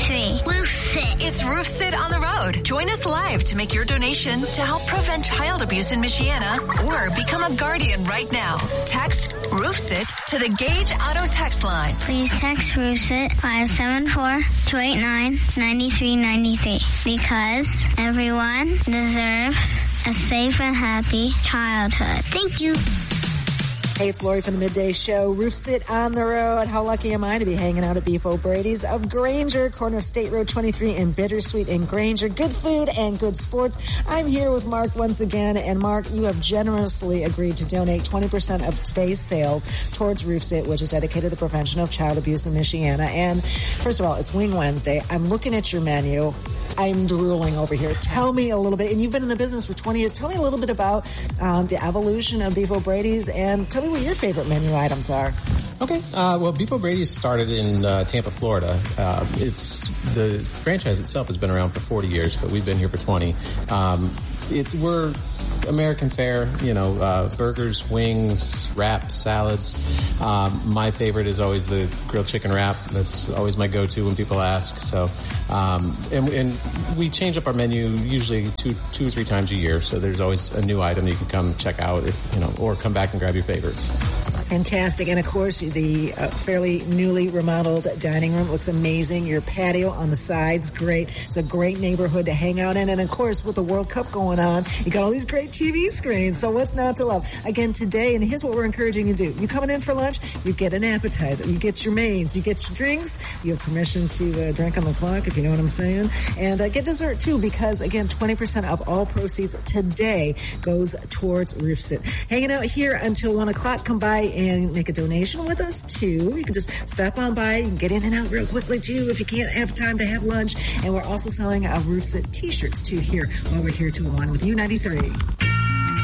93. Roof Sit. It's Roof Sit on the road. Join us live to make your donation to help prevent child abuse in Michiana or become a guardian right now. Text Roof Sit to the Gage Auto text line. Please text Roof Sit 574-289-9393 because everyone deserves a safe and happy childhood. Thank you. Hey, it's Lori from the Midday Show. Roof Sit on the road. How lucky am I to be hanging out at Beef O'Brady's of Granger, corner of State Road 23 in Bittersweet in Granger. Good food and good sports. I'm here with Mark once again. And Mark, you have generously agreed to donate 20% of today's sales towards Roof Sit, which is dedicated to the prevention of child abuse in Michiana. And first of all, it's Wing Wednesday. I'm looking at your menu. I'm drooling over here. Tell me a little bit, and you've been in the business for 20 years. Tell me a little bit about the evolution of Beef O'Brady's, and tell me what your favorite menu items are. Okay. Well, Beef O'Brady's started in Tampa, Florida. It's the franchise itself has been around for 40 years, but we've been here for 20. We're American fare, burgers, wings, wraps, salads. My favorite is always the grilled chicken wrap. That's always my go-to when people ask. So, and we change up our menu usually two or three times a year. So there's always a new item you can come check out or come back and grab your favorites. Fantastic. And of course, the fairly newly remodeled dining room looks amazing. Your patio on the side's great. It's a great neighborhood to hang out in. And of course, with the World Cup going on, you got all these great TV screens. So what's not to love? Again, today, and here's what we're encouraging you to do. You coming in for lunch, you get an appetizer, you get your mains, you get your drinks, you have permission to drink on the clock, if you know what I'm saying. And get dessert too, because again, 20% of all proceeds today goes towards Roof Sit. Hanging out here until 1 o'clock. Come by and make a donation with us too. You can just stop on by. You can get in and out real quickly too if you can't have time to have lunch. And we're also selling Roof Sit t-shirts too here while we're here till 1 with U93.